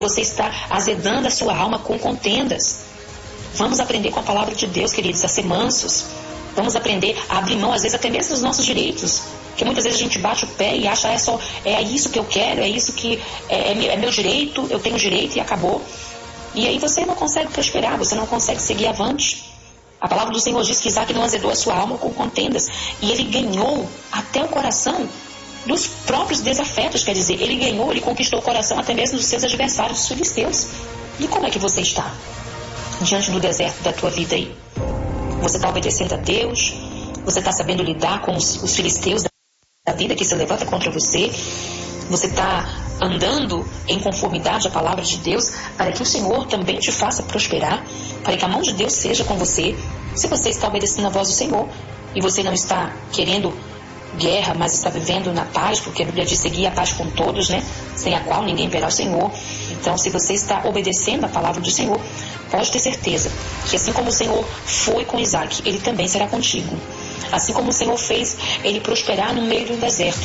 você está azedando a sua alma com contendas. Vamos aprender com a palavra de Deus, queridos, a ser mansos. Vamos aprender a abrir mão, às vezes, até mesmo dos nossos direitos. Porque muitas vezes a gente bate o pé e acha é isso que eu quero, é isso que é meu direito, eu tenho direito e acabou. E aí você não consegue prosperar, você não consegue seguir avante. A palavra do Senhor diz que Isaac não azedou a sua alma com contendas. E ele ganhou até o coração dos próprios desafetos, quer dizer, ele conquistou o coração até mesmo dos seus adversários, os filisteus. E como é que você está diante do deserto da tua vida aí? Você está obedecendo a Deus? Você está sabendo lidar com os filisteus da vida que se levanta contra você? Você está andando em conformidade à palavra de Deus para que o Senhor também te faça prosperar, para que a mão de Deus seja com você? Se você está obedecendo a voz do Senhor e você não está querendo guerra, mas está vivendo na paz, porque a Bíblia diz seguir a paz com todos, né? Sem a qual ninguém verá o Senhor. Então, se você está obedecendo a palavra do Senhor, pode ter certeza que assim como o Senhor foi com Isaac, ele também será contigo. Assim como o Senhor fez ele prosperar no meio do deserto.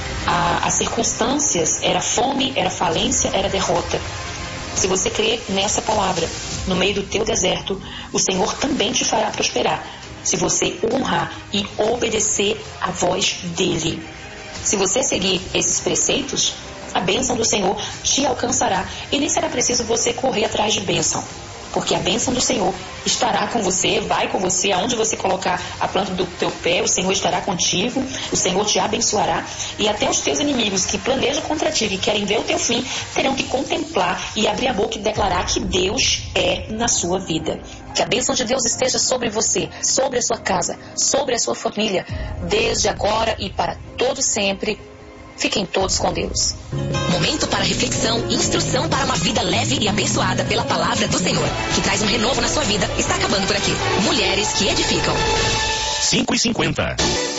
As circunstâncias, era fome, era falência, era derrota. Se você crer nessa palavra, no meio do teu deserto, o Senhor também te fará prosperar. Se você honrar e obedecer a voz dele. Se você seguir esses preceitos, a bênção do Senhor te alcançará. E nem será preciso você correr atrás de bênção. Porque a bênção do Senhor estará com você, vai com você, aonde você colocar a planta do teu pé, o Senhor estará contigo, o Senhor te abençoará. E até os teus inimigos que planejam contra ti, que querem ver o teu fim, terão que contemplar e abrir a boca e declarar que Deus é na sua vida. Que a bênção de Deus esteja sobre você, sobre a sua casa, sobre a sua família, desde agora e para todo sempre. Fiquem todos com Deus. Momento para reflexão e instrução para uma vida leve e abençoada pela palavra do Senhor, que traz um renovo na sua vida. Está acabando por aqui. Mulheres que edificam. 5h50.